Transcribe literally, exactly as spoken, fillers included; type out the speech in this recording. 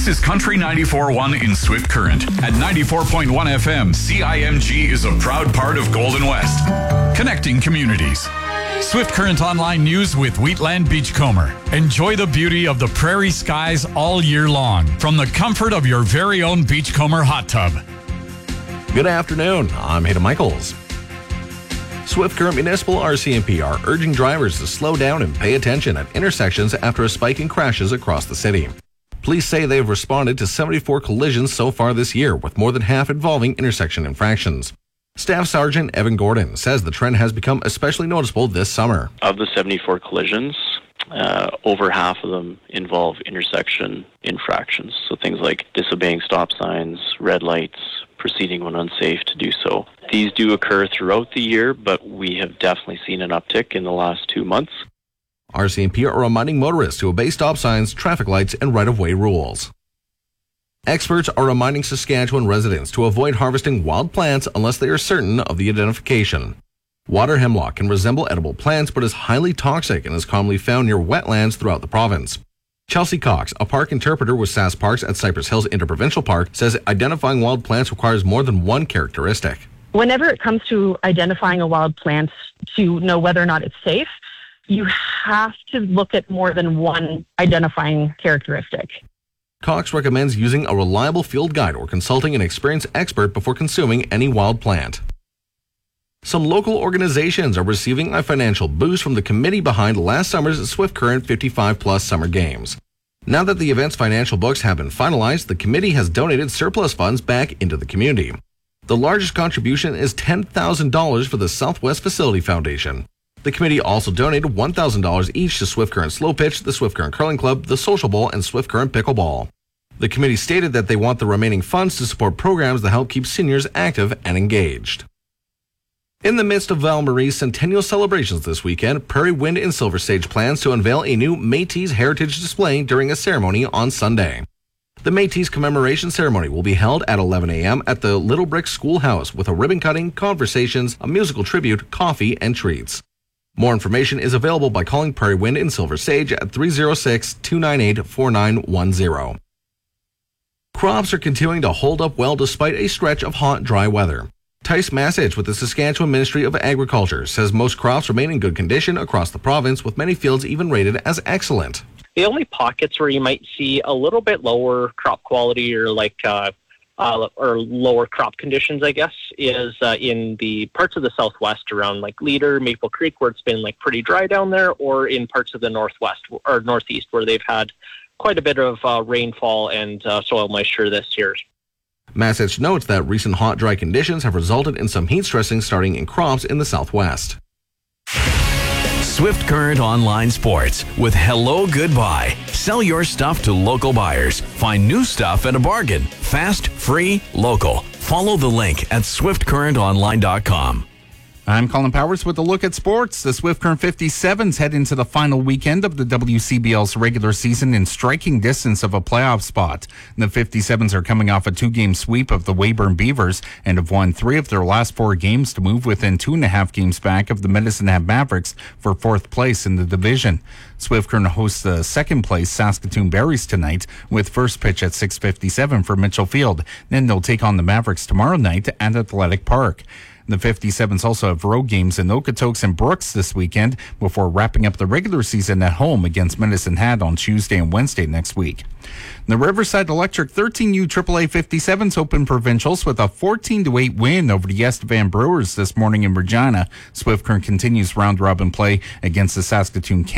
is Country ninety-four point one in Swift Current. At ninety-four point one F M, C I M G is a proud part of Golden West, connecting communities. Swift Current Online News with Wheatland Beachcomber. Enjoy the beauty of the prairie skies all year long from the comfort of your very own Beachcomber hot tub. Good afternoon. I'm Hayden Michaels. Swift Current Municipal R C M P are urging drivers to slow down and pay attention at intersections after a spike in crashes across the city. Police say they have responded to seventy-four collisions so far this year, with more than half involving intersection infractions. Staff Sergeant Evan Gordon says the trend has become especially noticeable this summer. Of the seventy-four collisions, uh, over half of them involve intersection infractions. So things like disobeying stop signs, red lights, proceeding when unsafe to do so. These do occur throughout the year, but we have definitely seen an uptick in the last two months. R C M P are reminding motorists to obey stop signs, traffic lights, and right-of-way rules. Experts are reminding Saskatchewan residents to avoid harvesting wild plants unless they are certain of the identification. Water hemlock can resemble edible plants but is highly toxic and is commonly found near wetlands throughout the province. Chelsea Cox, a park interpreter with Sask Parks at Cypress Hills Interprovincial Park, says identifying wild plants requires more than one characteristic. Whenever it comes to identifying a wild plant to know whether or not it's safe, you have to look at more than one identifying characteristic. Cox recommends using a reliable field guide or consulting an experienced expert before consuming any wild plant. Some local organizations are receiving a financial boost from the committee behind last summer's Swift Current fifty-five plus Summer Games. Now that the event's financial books have been finalized, the committee has donated surplus funds back into the community. The largest contribution is ten thousand dollars for the Southwest Facility Foundation. The committee also donated one thousand dollars each to Swift Current Slow Pitch, the Swift Current Curling Club, the Social Bowl, and Swift Current Pickleball. The committee stated that they want the remaining funds to support programs that help keep seniors active and engaged. In the midst of Val Marie's centennial celebrations this weekend, Prairie Wind in Silver Sage plans to unveil a new Métis heritage display during a ceremony on Sunday. The Métis commemoration ceremony will be held at eleven a.m. at the Little Brick Schoolhouse with a ribbon cutting, conversations, a musical tribute, coffee, and treats. More information is available by calling Prairie Wind in Silver Sage at three oh six, two nine eight, four nine one zero. Crops are continuing to hold up well despite a stretch of hot, dry weather. Tice Massage with the Saskatchewan Ministry of Agriculture says most crops remain in good condition across the province, with many fields even rated as excellent. The only pockets where you might see a little bit lower crop quality or like uh, uh, or lower crop conditions, I guess, is uh, in the parts of the southwest around like Leader, Maple Creek, where it's been like pretty dry down there, or in parts of the northwest or northeast where they've had quite a bit of uh, rainfall and uh, soil moisture this year. Massage notes that recent hot, dry conditions have resulted in some heat stressing starting in crops in the southwest. Swift Current Online Sports with Hello Goodbye. Sell your stuff to local buyers. Find new stuff at a bargain. Fast, free, local. Follow the link at swift current online dot com. I'm Colin Powers with a look at sports. The Swift Current fifty-sevens head into the final weekend of the W C B L's regular season in striking distance of a playoff spot. The fifty-sevens are coming off a two-game sweep of the Weyburn Beavers and have won three of their last four games to move within two and a half games back of the Medicine Hat Mavericks for fourth place in the division. Swift Current hosts the second-place Saskatoon Berries tonight with first pitch at six fifty-seven for Mitchell Field. Then they'll take on the Mavericks tomorrow night at Athletic Park. The fifty-sevens also have road games in Okotoks and Brooks this weekend before wrapping up the regular season at home against Medicine Hat on Tuesday and Wednesday next week. The Riverside Electric thirteen U triple A fifty-sevens open provincials with a fourteen to eight win over the Estevan Brewers this morning in Regina. Swift Current continues round-robin play against the Saskatoon